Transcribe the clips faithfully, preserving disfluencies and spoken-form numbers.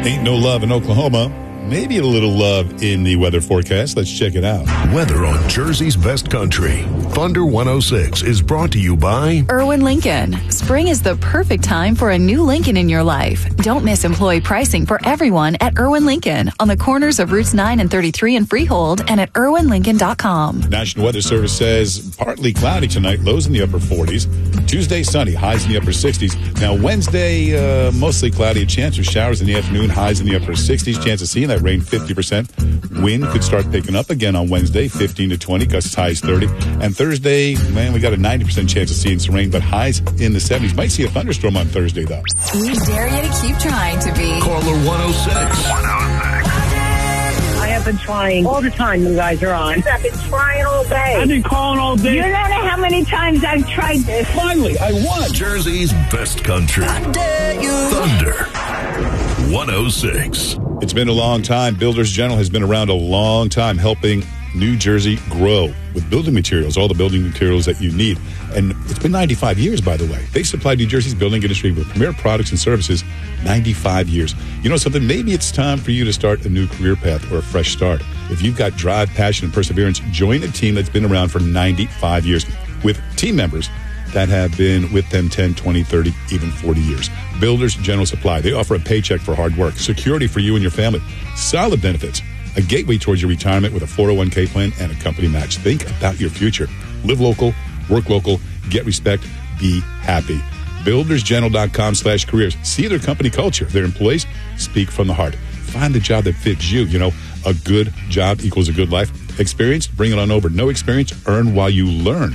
Ain't no love in Oklahoma. Maybe a little love in the weather forecast. Let's check it out. Weather on Jersey's best country. Thunder one oh six is brought to you by Irwin Lincoln. Spring is the perfect time for a new Lincoln in your life. Don't miss employee pricing for everyone at Irwin Lincoln on the corners of Routes nine and thirty-three in Freehold and at irwin lincoln dot com. National Weather Service says partly cloudy tonight, lows in the upper forties. Tuesday, sunny, highs in the upper sixties. Now, Wednesday, uh, mostly cloudy, a chance of showers in the afternoon, highs in the upper sixties. Chance of seeing that rain, fifty percent. Wind could start picking up again on Wednesday, fifteen to twenty, gusts highs thirty. And Thursday, man, we got a ninety percent chance of seeing some rain, but highs in the seventies. Might see a thunderstorm on Thursday, though. We dare you to keep trying to be. Caller one oh six. one oh six. I have been trying all the time you guys are on. I've been trying all day. I've been calling all day. You don't know how many times I've tried this. Finally, I won. Jersey's best country. Thunder one oh six. It's been a long time. Builders General has been around a long time helping New Jersey grow with building materials, all the building materials that you need. And it's been ninety-five years, by the way. They've supplied New Jersey's building industry with premier products and services ninety-five years. You know something? Maybe it's time for you to start a new career path or a fresh start. If you've got drive, passion, and perseverance, join a team that's been around for ninety-five years with team members that have been with them ten, twenty, thirty, even forty years. Builders General Supply. They offer a paycheck for hard work, security for you and your family, solid benefits, a gateway towards your retirement with a four oh one k plan and a company match. Think about your future. Live local, work local, get respect, be happy. buildersgeneral.com slash careers. See their company culture. Their employees speak from the heart. Find the job that fits you. You know, a good job equals a good life. Experience, bring it on over. No experience, earn while you learn.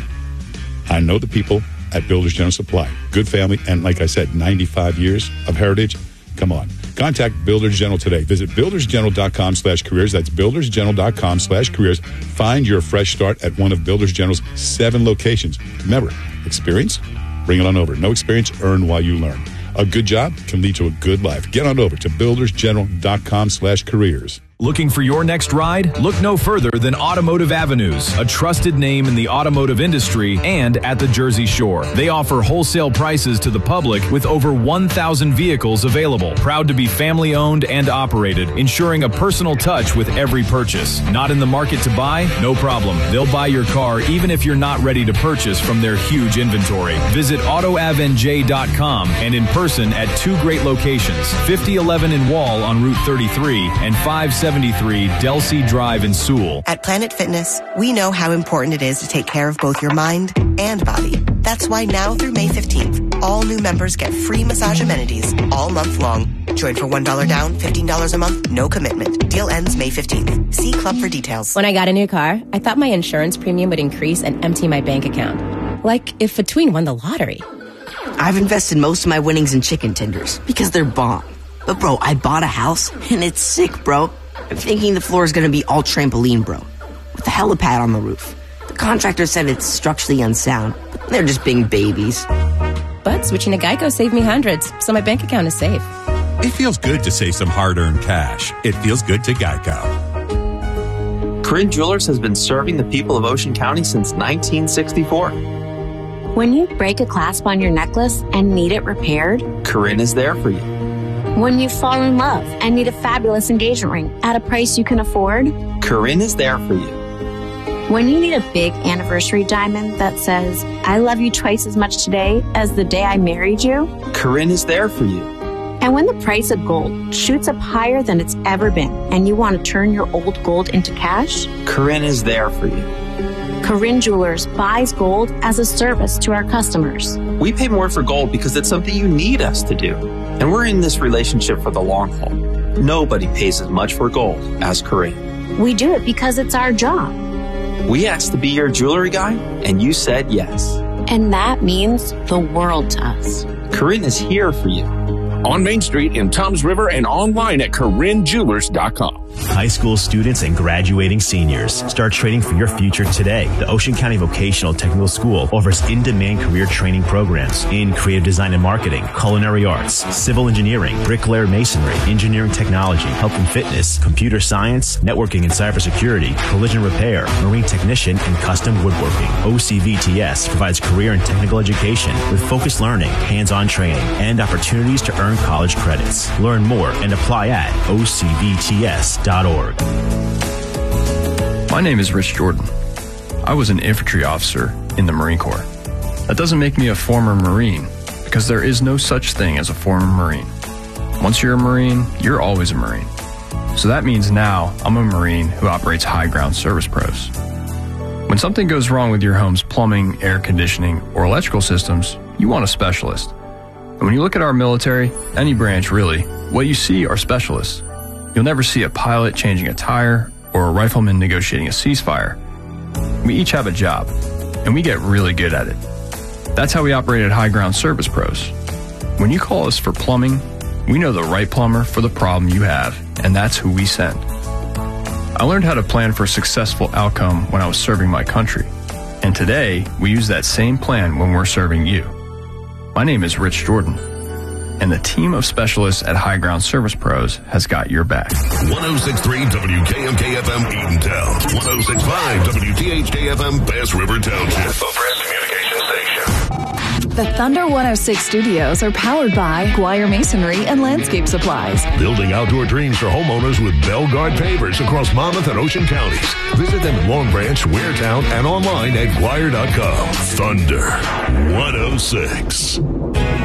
I know the people at Builders General Supply. Good family, and like I said, ninety-five years of heritage. Come on. Contact Builders General today. Visit buildersgeneral.com slash careers. That's buildersgeneral.com slash careers. Find your fresh start at one of Builders General's seven locations. Remember, experience, bring it on over. No experience, earn while you learn. A good job can lead to a good life. Get on over to buildersgeneral.com slash careers. Looking for your next ride? Look no further than Automotive Avenues, a trusted name in the automotive industry and at the Jersey Shore. They offer wholesale prices to the public with over one thousand vehicles available. Proud to be family owned and operated, ensuring a personal touch with every purchase. Not in the market to buy? No problem. They'll buy your car even if you're not ready to purchase from their huge inventory. Visit auto av n j dot com and in person at two great locations, fifty eleven in Wall on Route thirty-three and five seventy-three Delsea Drive in Sewell. At Planet Fitness, we know how important it is to take care of both your mind and body. That's why now through May fifteenth, all new members get free massage amenities all month long. Join for one dollar down, fifteen dollars a month, no commitment. Deal ends May fifteenth. See Club for details. When I got a new car, I thought my insurance premium would increase and empty my bank account. Like if Between won the lottery. I've invested most of my winnings in chicken tenders because they're bomb. But bro, I bought a house and it's sick, bro. I'm thinking the floor is going to be all trampoline, bro, with a helipad on the roof. The contractor said it's structurally unsound, but they're just being babies. But switching to Geico saved me hundreds, so my bank account is safe. It feels good to save some hard-earned cash. It feels good to Geico. Corinne Jewelers has been serving the people of Ocean County since nineteen sixty-four. When you break a clasp on your necklace and need it repaired, Corinne is there for you. When you fall in love and need a fabulous engagement ring at a price you can afford, Corinne is there for you. When you need a big anniversary diamond that says, I love you twice as much today as the day I married you, Corinne is there for you. And when the price of gold shoots up higher than it's ever been and you want to turn your old gold into cash, Corinne is there for you. Corinne Jewelers buys gold as a service to our customers. We pay more for gold because it's something you need us to do. And we're in this relationship for the long haul. Nobody pays as much for gold as Corinne. We do it because it's our job. We asked to be your jewelry guy, and you said yes. And that means the world to us. Corinne is here for you. On Main Street in Toms River and online at corinne jewelers dot com. High school students and graduating seniors. Start training for your future today. The Ocean County Vocational Technical School offers in-demand career training programs in creative design and marketing, culinary arts, civil engineering, bricklayer masonry, engineering technology, health and fitness, computer science, networking and cybersecurity, collision repair, marine technician, and custom woodworking. O C V T S provides career and technical education with focused learning, hands-on training, and opportunities to earn college credits. Learn more and apply at O C V T S dot org. My name is Rich Jordan. I was an infantry officer in the Marine Corps. That doesn't make me a former Marine, because there is no such thing as a former Marine. Once you're a Marine, you're always a Marine. So that means now I'm a Marine who operates High Ground Service Pros. When something goes wrong with your home's plumbing, air conditioning, or electrical systems, you want a specialist. And when you look at our military, any branch really, what you see are specialists. You'll never see a pilot changing a tire or a rifleman negotiating a ceasefire. We each have a job, and we get really good at it. That's how we operate at High Ground Service Pros. When you call us for plumbing, we know the right plumber for the problem you have, and that's who we send. I learned how to plan for a successful outcome when I was serving my country, and today we use that same plan when we're serving you. My name is Rich Jordan, and the team of specialists at High Ground Service Pros has got your back. one oh six point three W K M K F M Eatontown. one oh six point five W T H K F M Bass River Township. A press communication station. The Thunder one oh six studios are powered by Guire Masonry and Landscape Supplies. Building outdoor dreams for homeowners with Belgard pavers across Monmouth and Ocean counties. Visit them in Long Branch, Waretown, and online at Guire dot com. Thunder one oh six.